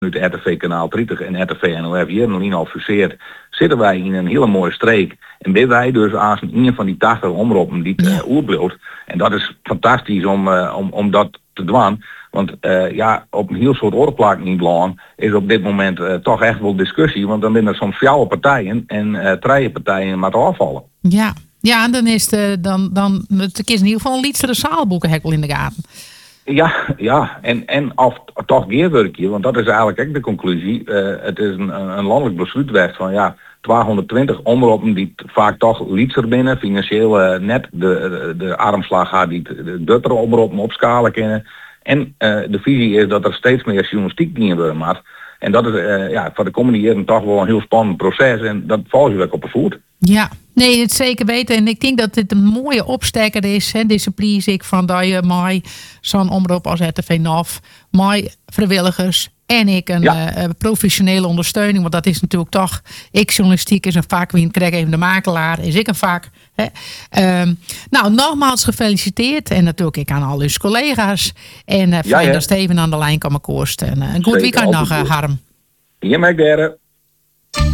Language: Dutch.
uit RTV Kanaal 30 en RTV NOF hier in Lien al fuseert, zitten wij in een hele mooie streek. En ben wij dus als een van die 80 omroepen die het oerbloot. En dat is fantastisch om dat te doen. Want op een heel soort oorplak niet lang is op dit moment toch echt wel discussie. Want dan zijn er soms 4 partijen en 3 partijen maar te afvallen. Ja. Ja, en dan is het is in ieder geval een lietsere zaalboeken hekkel in de gaten. Ja. En of toch geerwerkje, want dat is eigenlijk ook de conclusie. Het is een landelijk besluit werd van 220 omroepen die vaak toch lietser binnen, financieel net de armslag gaat die de duttere omroepen opschalen kennen. En de visie is dat er steeds meer journalistiek dienen worden maar. En dat is voor de komende jaren toch wel een heel spannend proces en dat valt je wel op de voet. Ja, nee, het zeker weten. En ik denk dat dit een mooie opsteker is. Hè, deze please ik van dat je mij zo'n omroep als RTV NOF, mij vrijwilligers en ik een professionele ondersteuning. Want dat is natuurlijk toch, journalistiek is een vak, wie krijg even de makelaar, is ik een vak. Hè. Nogmaals gefeliciteerd. En natuurlijk ik aan al uw collega's. En fijn dat Steven aan de lijn kan kosten. En een goed weekend nog, Harm. Ja, maar